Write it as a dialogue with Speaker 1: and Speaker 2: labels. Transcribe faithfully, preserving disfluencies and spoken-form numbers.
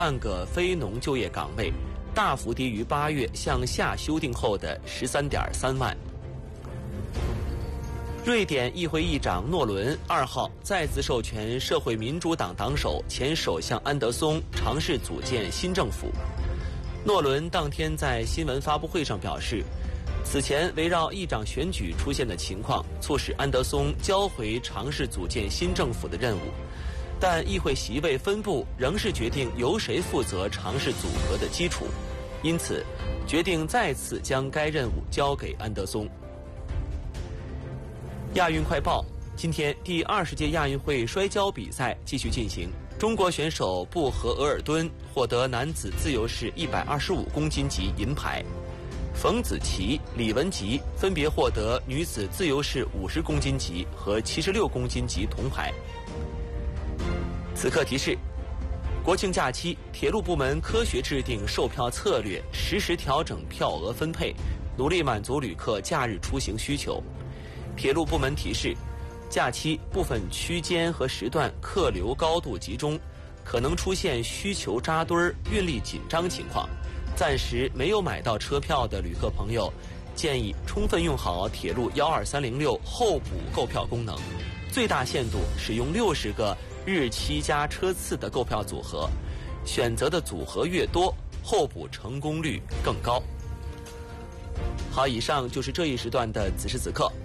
Speaker 1: 万个非农就业岗位，大幅低于八月向下修订后的十三点三万。瑞典议会议长诺伦二号再次授权社会民主党党首前首相安德松尝试组建新政府。诺伦当天在新闻发布会上表示，此前围绕议长选举出现的情况促使安德松交回尝试组建新政府的任务，但议会席位分布仍是决定由谁负责尝试组合的基础，因此决定再次将该任务交给安德松。亚运快报，今天第二十届亚运会摔跤比赛继续进行，中国选手布和额尔敦获得男子自由式一百二十五公斤级银牌，冯子琪、李文吉分别获得女子自由式五十公斤级和七十六公斤级铜牌。此刻提示：国庆假期，铁路部门科学制定售票策略，实时调整票额分配，努力满足旅客假日出行需求。铁路部门提示，假期部分区间和时段客流高度集中，可能出现需求扎堆儿、运力紧张情况。暂时没有买到车票的旅客朋友，建议充分用好铁路幺二三零六候补购票功能，最大限度使用六十个日期加车次的购票组合，选择的组合越多，候补成功率更高。好，以上就是这一时段的此时此刻。